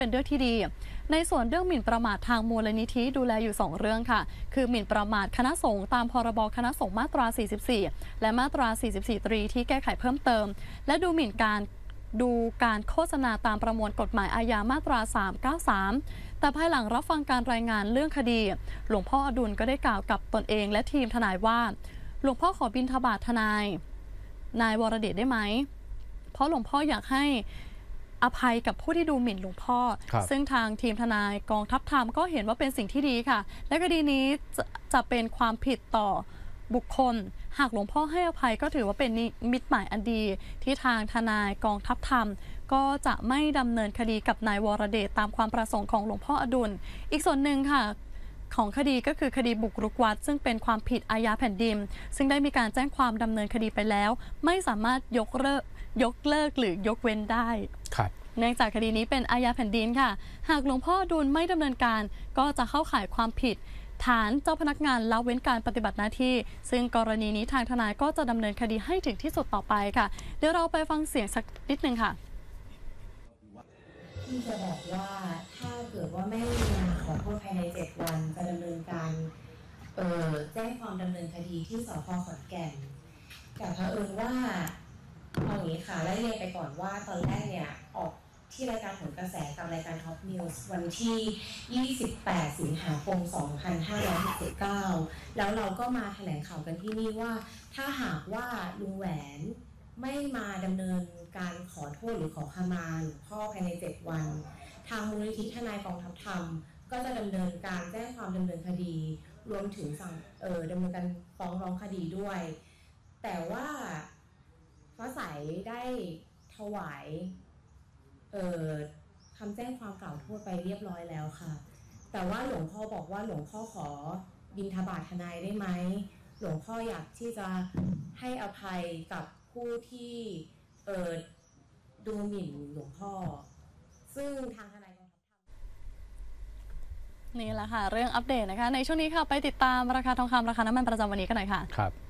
เป็นเรื่องที่ดีในส่วนเรื่องหมิ่นประมาททางมูลนิธิดูแลอยู่2เรื่องค่ะคือหมิ่นประมาทคณะสงฆ์ตามพรบคณะสงฆ์มาตรา44และมาตรา44ตรีที่แก้ไขเพิ่มเติมและดูหมิ่นการโฆษณาตามประมวลกฎหมายอาญามาตรา393แต่ภายหลังรับฟังการรายงานเรื่องคดีหลวงพ่ออดุลก็ได้กล่าวกับตนเองและทีมทนายว่าหลวงพ่อขอบิณฑบาตทนายวรเดชได้ไหมเพราะหลวงพ่ออยากให้อภัยกับผู้ที่ดูหมิ่นหลวงพ่อซึ่งทางทีมทนายกองทัพธรรมก็เห็นว่าเป็นสิ่งที่ดีค่ะและคดีนี้จะเป็นความผิดต่อบุคคลหากหลวงพ่อให้อภัยก็ถือว่าเป็นมิตรหมายอันดีที่ทางทนายกองทัพธรรมก็จะไม่ดำเนินคดีกับนายวรเดชตามความประสงค์ของหลวงพ่ออดุลอีกส่วนหนึ่งค่ะของคดีก็คือคดีบุกรุกวัดซึ่งเป็นความผิดอาญาแผ่นดินซึ่งได้มีการแจ้งความดำเนินคดีไปแล้วไม่สามารถยกเลิกหรือยกเว้นได้เนื่องจากคดีนี้เป็นอาญาแผ่นดินค่ะหากหลวงพ่ออดุลไม่ดำเนินการก็จะเข้าข่ายความผิดฐานเจ้าพนักงานละเว้นการปฏิบัติหน้าที่ซึ่งกรณีนี้ทางทนายก็จะดำเนินคดีให้ถึงที่สุดต่อไปค่ะเดี๋ยวเราไปฟังเสียงสักนิดนึงค่ะที่จะบอกว่าถ้าเกิดว่าไม่มาขอโทษภายใน7 วันจะดำเนินการแจ้งความดำเนินคดีที่สพ.ขอนแก่นแต่เผอิญว่าเอาอย่างนี้ค่ะไล่เรียงไปก่อนว่าตอนแรกเนี่ยออกที่รายการผลกระแสกับรายการ Top News วันที่28 สิงหาคม 2569แล้วเราก็มาแถลงข่าวกันที่นี่ว่าถ้าหากว่าลุงแหวนไม่มาดำเนินการขอโทษหรือขอขมาหลวงพ่อภายใน7 วันทางมูลนิธิทนายกองทัพธรรมก็จะดำเนินการแจ้งความดำเนินคดีรวมถึงดำเนินการฟ้องร้องคดีด้วยแต่ว่าฟ้าใสได้ถวายคำแจ้งความกล่าวโทษไปเรียบร้อยแล้วค่ะแต่ว่าหลวงพ่อบอกว่าหลวงพ่อขอบิณฑบาตทนายได้ไหมหลวงพ่ออยากที่จะให้อภัยกับผู้ที่ดูหมิ่นหลวงพ่อซึ่งทางทนายกองทัพนี่แหละค่ะเรื่องอัปเดตนะคะในช่วงนี้ค่ะไปติดตามราคาทองคำราคาน้ำมันประจำวันนี้กันหน่อยค่ะครับ